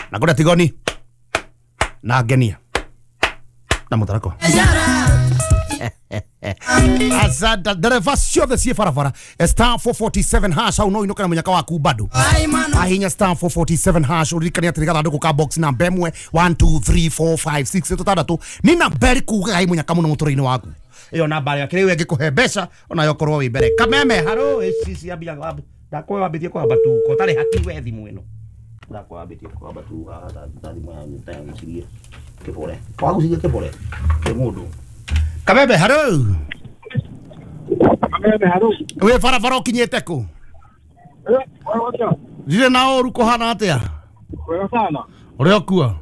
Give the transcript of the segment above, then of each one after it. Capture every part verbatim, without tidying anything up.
Na kule Tigoni. Na Genia. Na Mutarako. Azada dereva sio the farafara star four forty-seven hash au no inoka na munyaka waku bado ahinya star four forty-seven hash urikania tirika ndoko ka box na bemwe one two three four five six tutadatu ni na beri kuga ai munyaka muno muturine waku iyo namba ya kirewe gikuhebesha ona yokorwo wi mbere kameme haro sisi abia lab ndakwa wabitie kwa batu ko tare haki wethi mwino ndakwa wabitie kwa batu ndari mwa ntangirie kibore kwa kusikia kibore kemudu Kamebe haro. Kamebe haro. We fara fara kinyete ku. Eh, wacha. Jire na oru ko hana atia. Wega sana. Ore okua.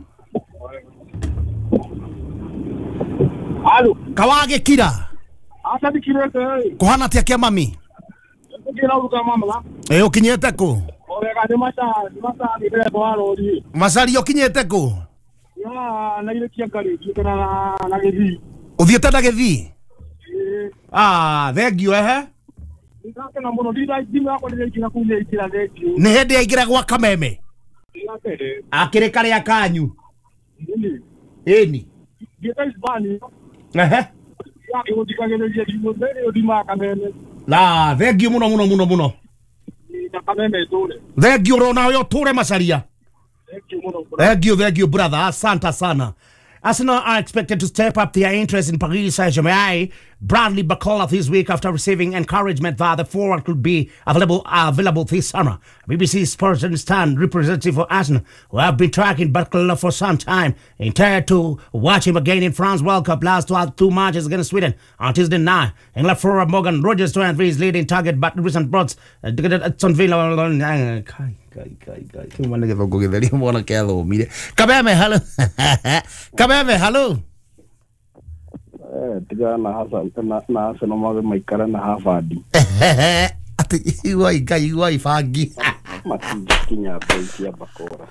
Halo. Kawage kira. Asa dikirete. Ko hana atia kia mami. Kira uruka mama la. Eh okinyete ku. Orega de mata, mata ni bele bwaro ri. Masari okinyete ku. Ya, na ile kia gari, kana na na gedi. Uthiete na gethi. Ah, thengio ehe. Ndaka na muno ndira ndimu yako ndire kina kunya ikira thengio. Ni hindi aigira gwa Kameme. Ndakere. Akire kare akanyu. Ndini. Eni. Geta isbani. Ehe. Ya ke ndikagere je ndimo ndere odima Kameme. La, thengio muno muno muno muno. Na Kameme tore. Thengio rona yo ture masaria. Thengio muno. Thank you, thank you, brother. Asante sana. Arsenal are expected to step up their interest in Paris Saint-Germain. Bradley Barcola this week after receiving encouragement that the forward could be available uh, available this summer. B B C Sports Stand representative for Arsenal, who have been tracking Barcola for some time, intended to watch him again in France World Cup last two, two matches against Sweden on Tuesday night. England forward Morgan Rogers, twenty-three, is leading target, but recent brought uh, Aston Villa. Kai kai kai tu mana ke fogo ke dali mona ke alo mire Kameme hello Kameme hello eh tiga na hasa na na seno ma maikara na Harvard ati iwai kai iwai fagi matinja kinya baiti ya bakora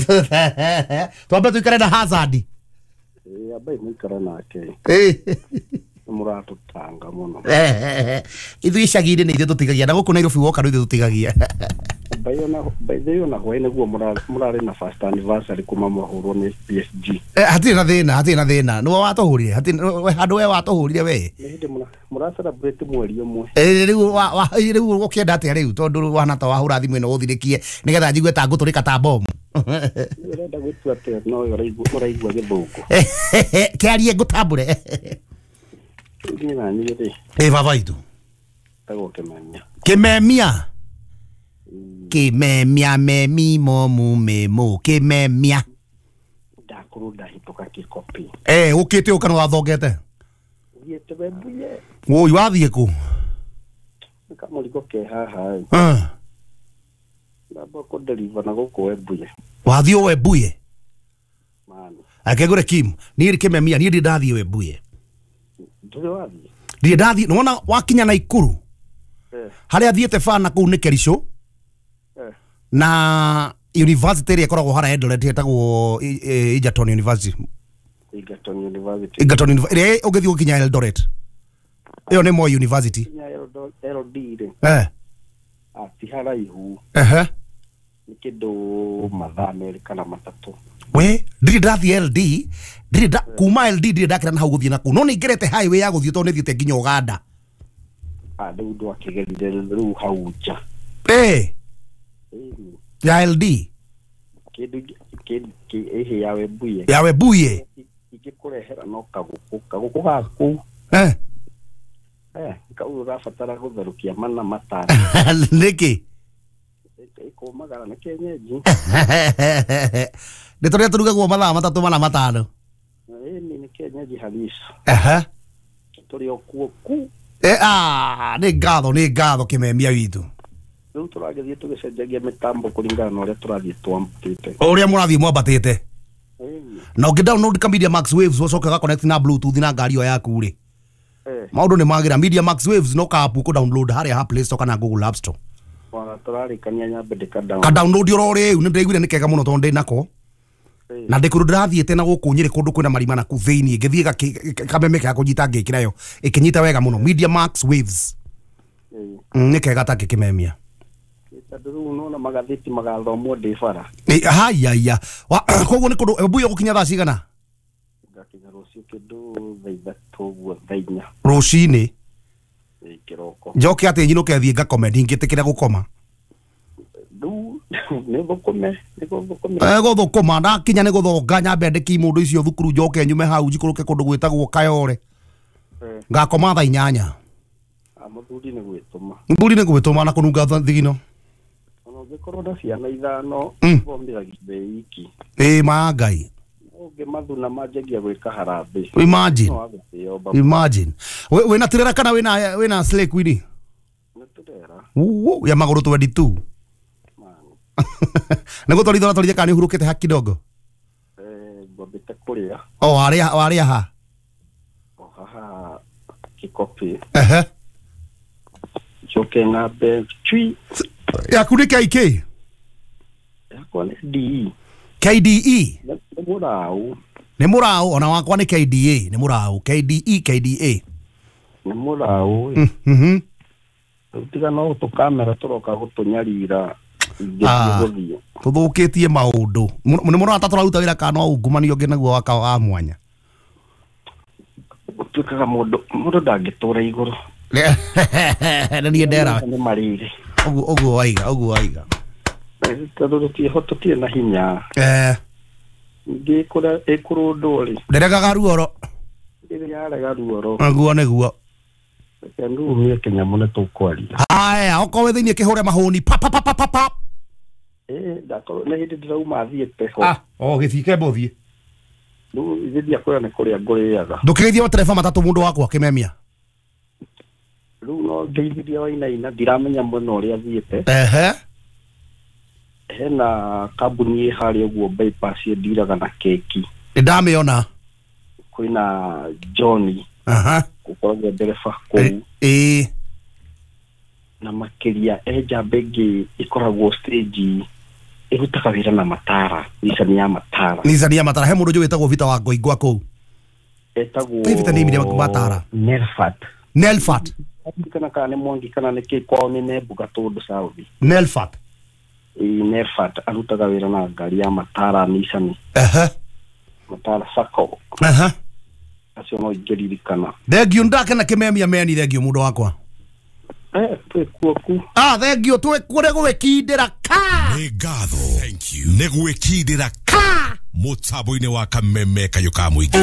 tu abetu ikara na Hazard eh abai maikara na ke eh muratu tanga muno eh ithu icagire ni ithu tutigagia na guku Nairobi woka no ithu tutigagia Bayona bayona hoine guo murare murare na first anniversary kuma mahuro ni P S G eh hati na thina hati na thina no watohurire hati handu we watohurire we ni hindi mura mura celebrate mweri umwe eh riu wa riu gukienda atia riu tondu wana ta wahura thimu ino uthirikie nigetha njigue ta nguturika ta bomu irenda gwitua te no uraigua uraigua githuku kiarie ngutambure ni na ni ri eh baba itu tago kemenya Kimemia Kimemia memi momu memo Kimemia ndakuruda hitoka kikopi eh ukite ukano wathongete yete bebuye wo iwathie ku kama liko ke haha ah ndaba ko deliver na goko webuye wathio webuye man akegore Kim ni Kimemia ni ndathie webuye ndio wapi ndi ndathie nona wakinya na Ikuru eh haria thiete fana ku ni Kerisho eh na university ria koragwo hara Eldoret hetagwo Egerton University Egerton University Egerton University ugithio ukinya Eldoret iyo ni Moi University nya L D eh ati hara ihu eh nikido mathaa Amerika na matatu we ndiri ndathi L D ndiri da kuma L D ndiri ndakira na hau guthie na ku no ni ngerete highway ya guthie to ni thiete nginya Uganda a ndu ndo akigerire ru hauja eh ya L D kidu kidu ki ehe yawe buye yawe buye igikurehera no kaguku kaguku gaku eh eh kauru rafatara gutherukia mana matara niki iko magara na kenyeji ni toria turugagwo mathaa matatu mana matano eh ni kenyeji halisi eh turi okuo ku eh ah ni ngatho ni ngatho Kimemia witu riu turagethie tugicenjagia mitambo kuringana na uria turathie twambite uria murathie mwambatite na ungi download ka Media Max Waves ucokaga connect na bluetooth na ngari yo yaku ri eh maundu ni magira Media Max Waves no ka app ku download haria ha Play Store kana Google App Store wana turarikania nyambe ndika down ka download yo rori ni ndaiguire ni kega muno to ndi nako na ndikuru ndirathiete na guku nyiri kundu kwina marima na ku theini ngithie Kameme ka kunyita ngikira yo ikinyita wega muno Media Max Waves ni kega ta Kimemia Tadu no na magatheti magathomwo ndi bara. Eh haya ya. Koguo ni kundu buya gukinya thaa cigana? Ngakinya rucio kindu thaitha toguo thainya. Rucini. Eh kiroko. Njoke ati nyinuke thie ngakome ndingitikira gukoma. Du ne gukome ne gukome. Eh guthukuma ndakinya ni guthonga nyambe ndiki mundu icio thukuru njoke nyume hau njikuruke kundu gwitagwo Kayore. Eh. Ngakoma thaa inyanya. Amuthuri ni gwituma. Mburi ni gwituma na kununga thigino. Ono gikorwo na ciana ithano bombira gibeiki. Eh maangai. Oge mathuna majengia gwika harambe. Imagine. Imagine. We we na tirera kana we na we na Slay Queen. Neturera. Uu ya maguru twenty-two. Nego tori dora tori kana hurukete ha kidogo. Eh bombite kuria. Oh aria aria ha. Oh ha kikopi. Eh. Joke na be chui. Ya kuni K K. Ya kwa ni D. K D E. Ne murau. Ni murau ona wakwa ni K D A, ni murau K D E K D A. Ni murau. Mhm. Utiga no to kamera turoka gutunyarira. Ah. Tuthukitie maundu. Ni murata turaruta wira kana ungumanio ngi naguo waka wa mwanya. Tukaga mundu mundu dangitura iguru. Na ni ndera. Ni mariri. Ogu ogu waiga, ogu waiga. Tadu ti hoto ti na hinya. Eh. Ngi kura ekuru ndori. Nderegaga ruoro. Ndi yarega ruoro. Aguo niguo. Kendu mie kinyamu ne tukwaria. Aya, okowe thiini kihure mahuni. Pa pa pa pa pa. Eh, ndakoro ne hindi ndirauma thiete ho. Ah, o githike bothie. Nu izidi akora ne kuria nguriaga. Ndukigeithia matereba matatu mundu wakwa kimemia. Riu no ngeithia waina ina ndiramenya muno uria thiete. Ehe. Hena kambuni hari uguo bypass ndiraga na keki. Ndamiona. Kwina Johnny. Aha. Kukoragwo ndereba kou. Eh. Na makiria eja begi ikoragwo stage irutaga wira na matara. Nisani ya matara. Nisani ya matara. He mundu witagwo Vita wa Ngoigwa kou. Etagwo. Vita ni mire matara. Nelfat. Nelfat. Kana kana mwangi kana ne ke kwao ni nebuga todo Saudi. Nelfat. E Nelfat arutaga wira na ngari ya matara Nisani. Aha. Matara sako. Aha. Acio no igeririkana. Thengio ndake na kimemia meni thengio mundu wakwa. Eh, twe kuoku. Ah, thengio twe kure gwikindira ka. Nĩ ngatho. Thank you. Nĩ gwĩkindĩra ka. Mũtambo-inĩ wa kameme kayuka mũingĩ.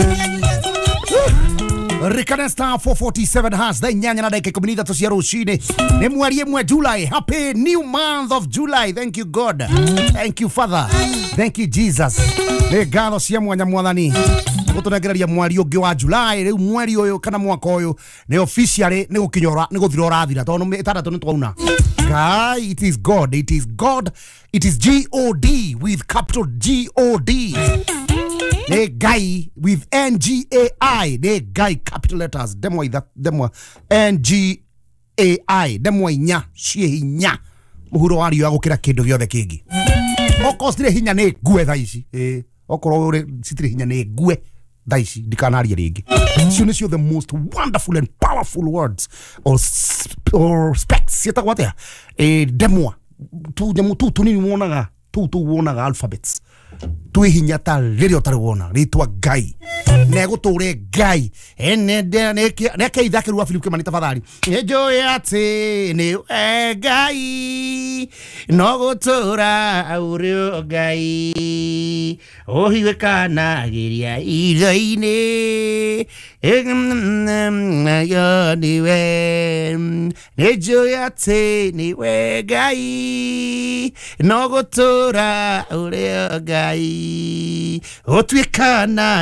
Rikana star four forty-seven has the nyanya na dakika kumi na tatu cia rucini. Ni mweri mwe July. Happy new month of July. Thank you God. Thank you Father. Thank you Jesus. Ni ngatho cia mwanya mwathani. Gutunegereria mweri ungi wa July. Riu mweri uyu kana mwaka uyu ni officially ni gukinyora ni guthira urathira tondu itandatu ni twauna. Guy, it is God. It is God. It is G O D with capital G O D. The guy with N G A I. The guy capital letters. Demo that demo N G A I. Demo nya cie hinya. Muhuro wari yo agukira kindu giothe kingi. Oko stire hinya ne gue thaici. Eh, okoro uri stire hinya ne gue thaici dikanaria ringi. Cio nicio the most wonderful and powerful words or or specs. Yeta gwatea. Eh, demo tu demo tu tu ni wonaga. Tu tu wonaga alphabets. Twi hinya ta ririo tari wona ritwa Ngai ne guture Ngai ene de ne ne ke ithake ruwa Philip Kimani tafadhali ejo yate ne Ngai no gutura aurio Ngai ohiwe kana giria iraine yo niwe ejo yate ni Ngai no gutura aurio Ngai otwikana